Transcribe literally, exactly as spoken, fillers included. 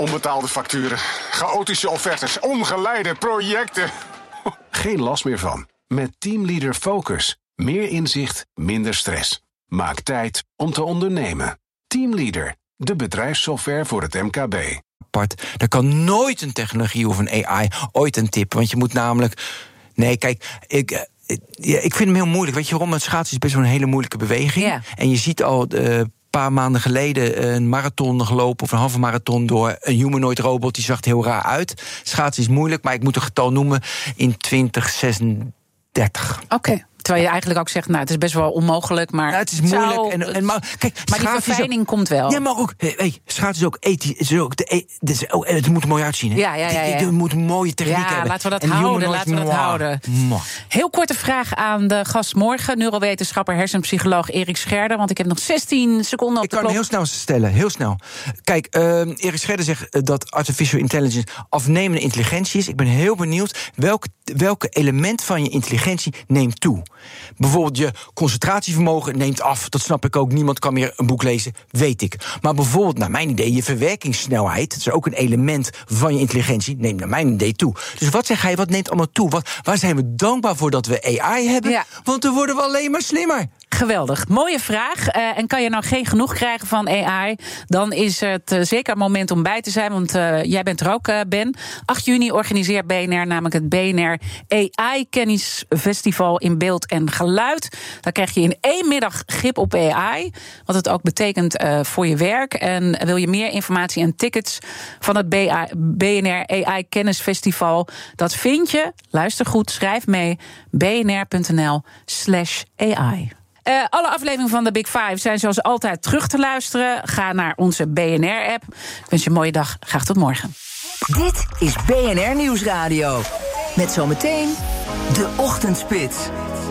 Onbetaalde facturen, chaotische offertes, ongeleide projecten. Geen last meer van. Met Teamleader Focus. Meer inzicht, minder stress. Maak tijd om te ondernemen. Teamleader, de bedrijfssoftware voor het M K B. Apart. Er kan nooit een technologie of een A I ooit een tip. Want je moet namelijk... Nee, kijk, ik... Ja, ik vind hem heel moeilijk. Weet je waarom? Het schaatsen is best wel een hele moeilijke beweging. Ja. En je ziet al een uh, paar maanden geleden een marathon gelopen... of een halve marathon door een humanoid robot. Die zag er heel raar uit. Schaatsen is moeilijk, maar ik moet een getal noemen in twintig zesendertig. Oké. Okay. Terwijl je eigenlijk ook zegt, nou, het is best wel onmogelijk, maar... Ja, het is moeilijk. Zou... En, en, maar kijk, maar die verfijning ook... komt wel. Ja, maar ook... Hey, schaatsen is ook ethisch. Is ook de, is, oh, het moet er mooi uitzien, hè? Ja, ja, ja. ja. Het moet een mooie techniek ja, hebben. laten we dat en houden, laten we dat moi. houden. Moi. Heel korte vraag aan de gast morgen. Neurowetenschapper, hersenpsycholoog Erik Scherder. Want ik heb nog zestien seconden op ik de klok. Ik kan klok. heel snel stellen, heel snel. Kijk, uh, Erik Scherder zegt dat artificial intelligence afnemende intelligentie is. Ik ben heel benieuwd welke, welke element van je intelligentie neemt toe. Bijvoorbeeld je concentratievermogen neemt af. Dat snap ik ook. Niemand kan meer een boek lezen, weet ik. Maar bijvoorbeeld, naar mijn idee, je verwerkingssnelheid... dat is ook een element van je intelligentie, neemt naar mijn idee toe. Dus wat zeg hij, wat neemt allemaal toe? Wat, waar zijn we dankbaar voor dat we A I hebben? Ja. Want dan worden we alleen maar slimmer. Geweldig. Mooie vraag. Uh, en kan je nou geen genoeg krijgen van A I... dan is het uh, zeker een moment om bij te zijn. Want uh, jij bent er ook, uh, Ben. acht juni organiseert B N R namelijk het B N R A I-kennisfestival in beeld en geluid. Daar krijg je in één middag grip op A I. Wat het ook betekent uh, voor je werk. En wil je meer informatie en tickets van het B N R A I-kennisfestival... dat vind je, luister goed, schrijf mee... bnr.nl slash AI. Uh, alle afleveringen van de Big Five zijn zoals altijd terug te luisteren. Ga naar onze B N R-app. Ik wens je een mooie dag. Graag tot morgen. Dit is B N R Nieuwsradio. Met zometeen de Ochtendspits.